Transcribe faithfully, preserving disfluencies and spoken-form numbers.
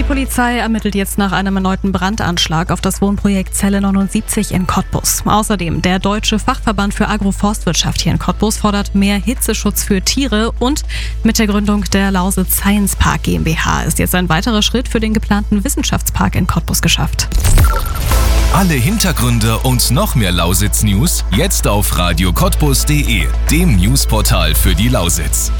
Polizei ermittelt jetzt nach einem erneuten Brandanschlag auf das Wohnprojekt Zelle neunundsiebzig in Cottbus. Außerdem der Deutsche Fachverband für Agroforstwirtschaft hier in Cottbus fordert mehr Hitzeschutz für Tiere und mit der Gründung der Lausitz Science Park GmbH ist jetzt ein weiterer Schritt für den geplanten Wissenschaftspark in Cottbus geschafft. Alle Hintergründe und noch mehr Lausitz-News jetzt auf radio cottbus punkt de, dem Newsportal für die Lausitz.